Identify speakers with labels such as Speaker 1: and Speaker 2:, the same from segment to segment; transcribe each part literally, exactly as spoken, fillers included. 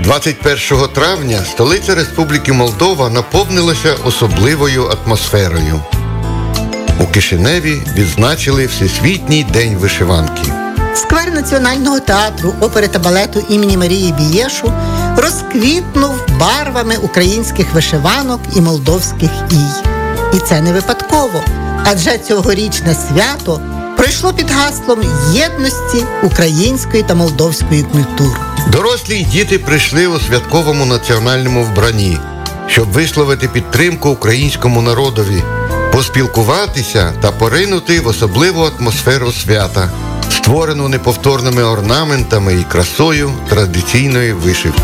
Speaker 1: двадцять першого травня столиця Республіки Молдова наповнилася особливою атмосферою. У Кишиневі відзначили Всесвітній день вишиванки.
Speaker 2: Сквер Національного театру опери та балету імені Марії Бієшу розквітнув барвами українських вишиванок і молдовських ій. І це не випадково, адже цьогорічне свято пройшло під гаслом єдності української та молдовської культур.
Speaker 1: Дорослі й діти прийшли у святковому національному вбранні, щоб висловити підтримку українському народові, поспілкуватися та поринути в особливу атмосферу свята, створену неповторними орнаментами і красою традиційної вишивки.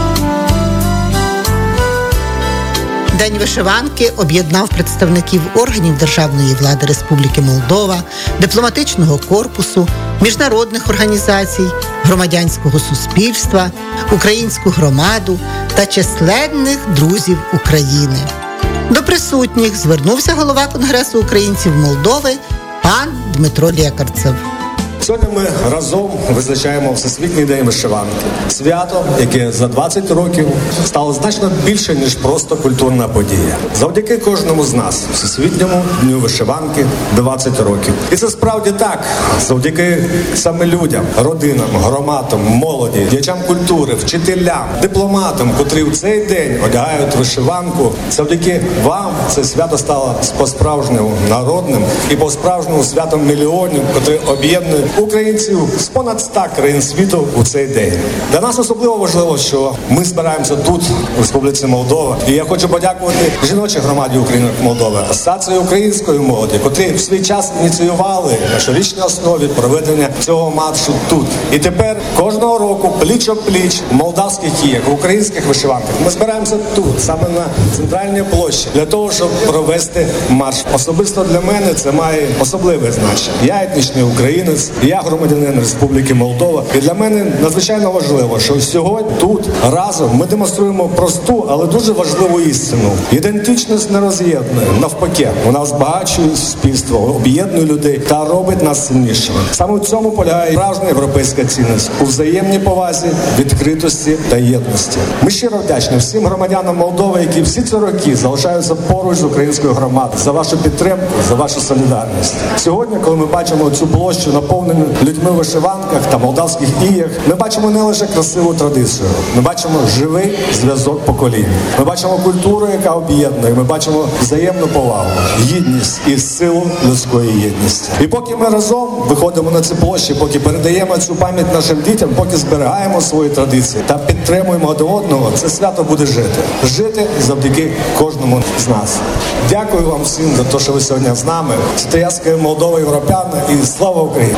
Speaker 2: День вишиванки об'єднав представників органів державної влади Республіки Молдова, дипломатичного корпусу, міжнародних організацій, громадянського суспільства, українську громаду та численних друзів України. До присутніх звернувся голова Конгресу українців Молдови пан Дмитро Лєкарцев.
Speaker 3: Сьогодні ми разом визначаємо Всесвітній день вишиванки. Свято, яке за двадцять років стало значно більше, ніж просто культурна подія. Завдяки кожному з нас Всесвітньому дню вишиванки двадцять років. І це справді так. Завдяки саме людям, родинам, громадам, молоді, діячам культури, вчителям, дипломатам, котрі в цей день одягають вишиванку. Завдяки вам це свято стало по-справжньому народним і по-справжньому святом мільйонів, котрі об'єднують українців з понад ста країн світу у цей дей. Для нас особливо важливо, що ми збираємося тут, у Республіці Молдова. І я хочу подякувати жіночій громаді України Молдови, Асоціації української молоді, котрі в свій час ініціювали на щорічній основі проведення цього маршу тут. І тепер кожного року пліч-о-пліч в молдавських іях, в українських вишиванках ми збираємося тут, саме на центральній площі, для того, щоб провести марш. Особисто для мене це має особливе значення. Я етнічний українець, я громадянин Республіки Молдова. І для мене надзвичайно важливо, що сьогодні тут разом ми демонструємо просту, але дуже важливу істину. Ідентичність не роз'єднує, навпаки, вона збагачує суспільство, об'єднує людей та робить нас сильнішими. Саме в цьому полягає справжня європейська цінність у взаємній повазі, відкритості та єдності. Ми щиро вдячні всім громадянам Молдови, які всі ці роки залишаються поруч з українською громадою, за вашу підтримку, за вашу солідарність. Сьогодні, коли ми бачимо цю площу наповнену людьми в вишиванках та молдавських іях, ми бачимо не лише красиву традицію, ми бачимо живий зв'язок поколінь. Ми бачимо культуру, яка об'єднує, ми бачимо взаємну повагу, гідність і силу людської єдності. І поки ми разом виходимо на ці площі, поки передаємо цю пам'ять нашим дітям, поки зберігаємо свої традиції та підтримуємо один одного, це свято буде жити. Жити завдяки кожному з нас. Дякую вам всім за те, що ви сьогодні з нами. Святояцької Молдови, європяни, і слава Україні!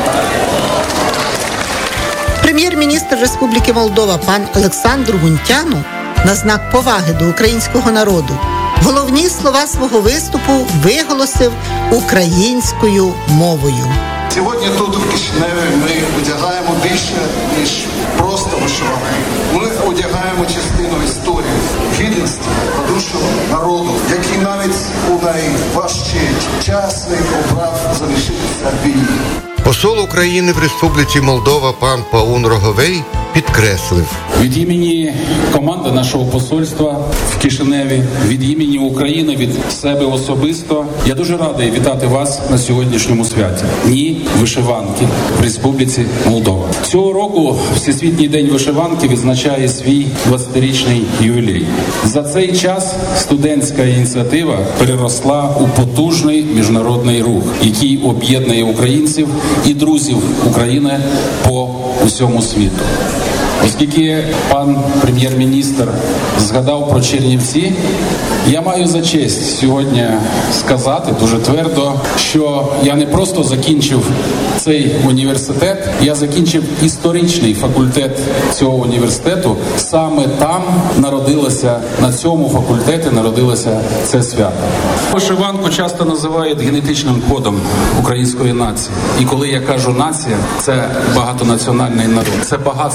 Speaker 2: Прем'єр-міністр Республіки Молдова пан Олександр Гунтяну на знак поваги до українського народу головні слова свого виступу виголосив українською мовою.
Speaker 4: Сьогодні тут, у Кишиневі, ми одягаємо більше, ніж просто вишиванку. Ми одягаємо частину історії, гідності, душу народу, який навіть у найважчий час обрав залишитися в війні.
Speaker 1: Посол України в Республіці Молдова пан Паун Роговей підкреслив.
Speaker 5: Від імені команди нашого посольства в Кишиневі, від імені України, від себе особисто, я дуже радий вітати вас на сьогоднішньому святі. Дні вишиванки в Республіці Молдова. Цього року Всесвітній день вишиванки відзначає свій двадцятирічний ювілей. За цей час студентська ініціатива переросла у потужний міжнародний рух, який об'єднує українців і друзів України по усьому світу. Оскільки пан прем'єр-міністр згадав про Чернівці, я маю за честь сьогодні сказати дуже твердо, що я не просто закінчив цей університет, я закінчив історичний факультет цього університету. Саме там народилося, на цьому факультеті народилося це свято. Вишиванку часто називають генетичним кодом української нації. І коли я кажу нація, це багатонаціональний народ, це багатство нашої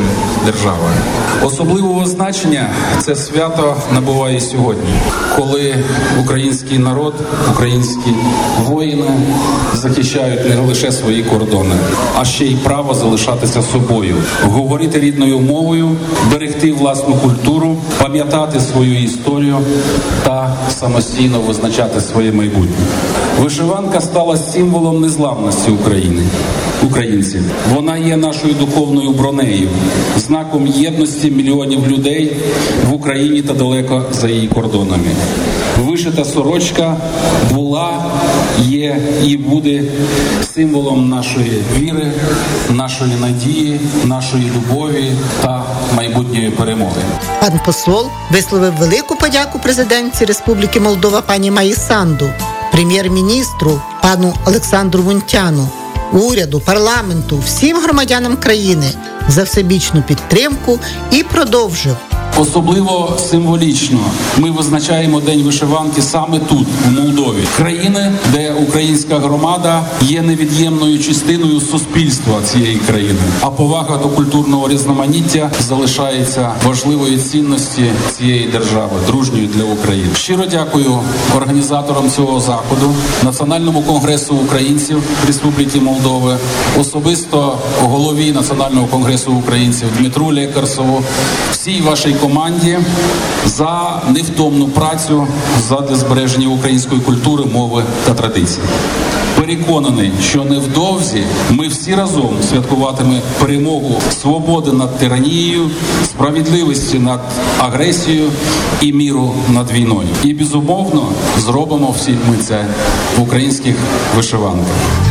Speaker 5: нашої держави. Особливого значення це свято набуває сьогодні, коли український народ, українські воїни захищають не лише свої кордони, а ще й право залишатися собою, говорити рідною мовою, берегти власну культуру, пам'ятати свою історію та самостійно визначати своє майбутнє. Вишиванка стала символом незламності України, українців. Вона є нашою духовною бронею, знаком єдності мільйонів людей в Україні та далеко за її кордонами. Вишита сорочка була, є і буде символом нашої віри, нашої надії, нашої любові та майбутньої перемоги.
Speaker 2: Пан посол висловив велику подяку президентці Республіки Молдова пані Майі Санду, прем'єр-міністру пану Олександру Мунтяну, уряду, парламенту, всім громадянам країни за всебічну підтримку і продовжив.
Speaker 5: Особливо символічно ми визначаємо День вишиванки саме тут, в Молдові, країни, де українська громада є невід'ємною частиною суспільства цієї країни. А повага до культурного різноманіття залишається важливою цінності цієї держави, дружньої для України. Щиро дякую організаторам цього заходу, Національному конгресу українців Республіки Молдови, особисто голові Національного конгресу українців Дмитру Лекарсову, всій вашій команді за невтомну працю задля збереження української культури, мови та традицій. Переконаний, що невдовзі ми всі разом святкуватимемо перемогу свободи над тиранією, справедливості над агресією і міру над війною. І, безумовно, зробимо всі ми це в українських вишиванках.